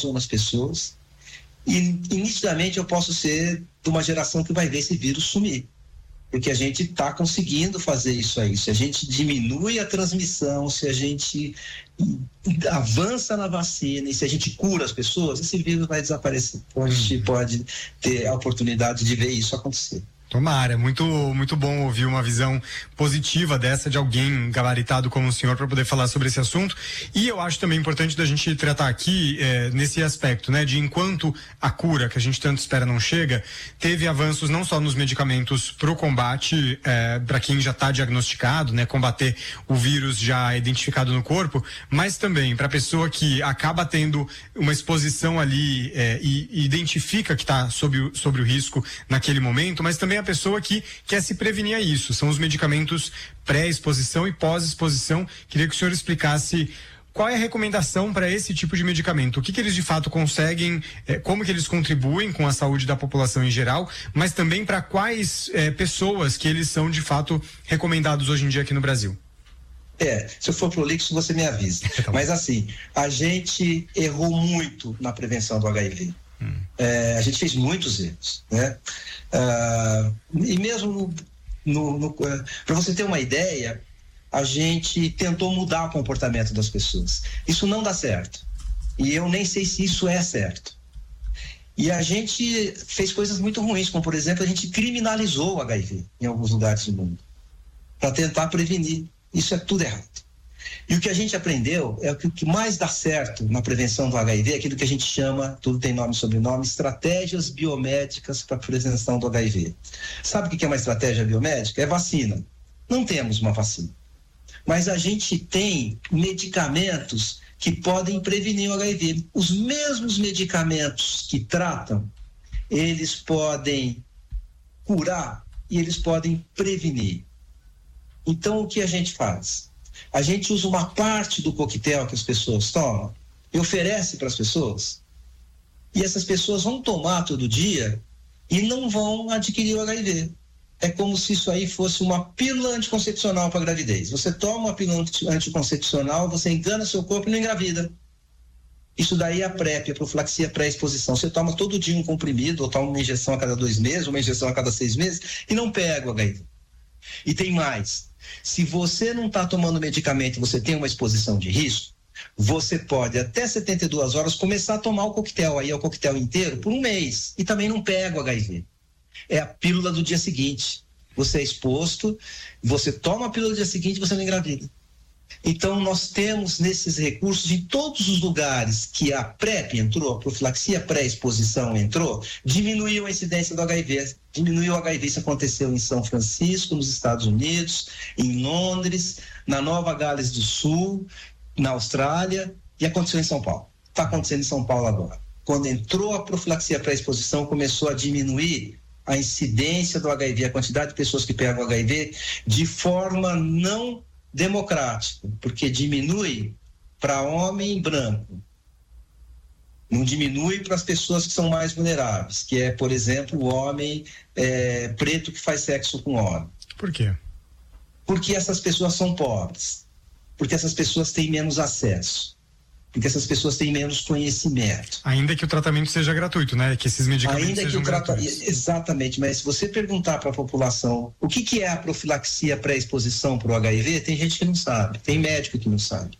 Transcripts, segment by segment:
causam nas pessoas, e nitidamente eu posso ser de uma geração que vai ver esse vírus sumir, porque a gente está conseguindo fazer isso aí. Se a gente diminui a transmissão, se a gente avança na vacina e se a gente cura as pessoas, esse vírus vai desaparecer. Então a gente pode ter a oportunidade de ver isso acontecer. Tomara, muito bom ouvir uma visão positiva dessa de alguém gabaritado como o senhor para poder falar sobre esse assunto. E eu acho também importante da gente tratar aqui nesse aspecto, né, de enquanto a cura que a gente tanto espera não chega, teve avanços não só nos medicamentos para o combate, para quem já está diagnosticado, né, combater o vírus já identificado no corpo, mas também para a pessoa que acaba tendo uma exposição ali e identifica que está sobre o risco naquele momento, mas também a pessoa que quer se prevenir a isso. São os medicamentos pré-exposição e pós-exposição. Queria que o senhor explicasse qual é a recomendação para esse tipo de medicamento, o que eles de fato conseguem, como que eles contribuem com a saúde da população em geral, mas também para quais pessoas que eles são de fato recomendados hoje em dia aqui no Brasil. Se eu for prolixo, você me avisa. Mas assim, a gente errou muito na prevenção do HIV. A gente fez muitos erros, né? E mesmo para você ter uma ideia, a gente tentou mudar o comportamento das pessoas. Isso não dá certo. E eu nem sei se isso é certo. E a gente fez coisas muito ruins, como por exemplo, a gente criminalizou o HIV em alguns lugares do mundo para tentar prevenir. Isso é tudo errado. E o que a gente aprendeu é que o que mais dá certo na prevenção do HIV é aquilo que a gente chama, tudo tem nome e sobrenome, estratégias biomédicas para a prevenção do HIV. Sabe o que é uma estratégia biomédica? É vacina. Não temos uma vacina. Mas a gente tem medicamentos que podem prevenir o HIV. Os mesmos medicamentos que tratam, eles podem curar e eles podem prevenir. Então, o que a gente faz? A gente usa uma parte do coquetel que as pessoas tomam e oferece para as pessoas. E essas pessoas vão tomar todo dia e não vão adquirir o HIV. É como se isso aí fosse uma pílula anticoncepcional para a gravidez. Você toma uma pílula anticoncepcional, você engana seu corpo e não engravida. Isso daí é a PrEP, a profilaxia pré-exposição. Você toma todo dia um comprimido, ou toma uma injeção a cada 2 meses, uma injeção a cada 6 meses e não pega o HIV. E tem mais. Se você não está tomando medicamento e você tem uma exposição de risco, você pode até 72 horas começar a tomar o coquetel, aí é o coquetel inteiro, por 1 mês, e também não pega o HIV. É a pílula do dia seguinte. Você é exposto, você toma a pílula do dia seguinte e você não engravida. Então nós temos nesses recursos em todos os lugares que a PrEP entrou, a profilaxia pré-exposição entrou, diminuiu a incidência do HIV. Diminuiu o HIV, isso aconteceu em São Francisco, nos Estados Unidos, em Londres, na Nova Gales do Sul, na Austrália, e aconteceu em São Paulo. Está acontecendo em São Paulo agora. Quando entrou a profilaxia pré-exposição, começou a diminuir a incidência do HIV, a quantidade de pessoas que pegam HIV, de forma não democrática, porque diminui para homem branco, não diminui para as pessoas que são mais vulneráveis, que é, por exemplo, o homem preto que faz sexo com homem. Por quê? Porque essas pessoas são pobres, porque essas pessoas têm menos acesso, porque essas pessoas têm menos conhecimento. Ainda que o tratamento seja gratuito, né? Que esses medicamentos sejam gratuitos. Exatamente, mas se você perguntar para a população o que é a profilaxia pré-exposição para o HIV, tem gente que não sabe, tem médico que não sabe.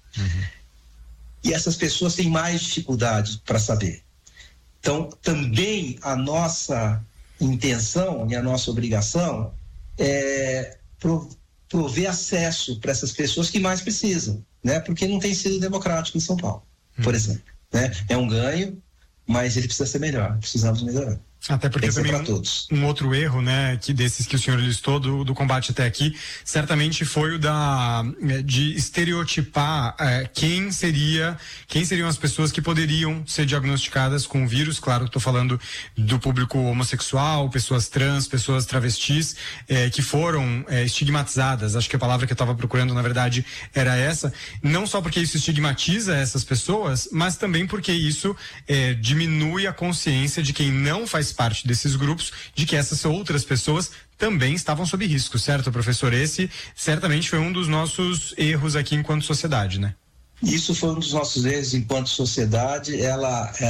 E essas pessoas têm mais dificuldade para saber. Então, também a nossa intenção e a nossa obrigação é prover acesso para essas pessoas que mais precisam, né? Porque não tem sido democrático em São Paulo, por exemplo, né? É um ganho, mas ele precisa ser melhor, precisamos melhorar. Até porque também um outro erro, né, que desses que o senhor listou do combate até aqui, certamente foi o de estereotipar quem seriam as pessoas que poderiam ser diagnosticadas com o vírus. Claro, estou falando do público homossexual, pessoas trans, pessoas travestis, que foram estigmatizadas. Acho que a palavra que eu estava procurando, na verdade, era essa. Não só porque isso estigmatiza essas pessoas, mas também porque isso diminui a consciência de quem não faz parte desses grupos, de que essas outras pessoas também estavam sob risco, certo, professor? Esse certamente foi um dos nossos erros aqui enquanto sociedade, né? Isso foi um dos nossos erros enquanto sociedade.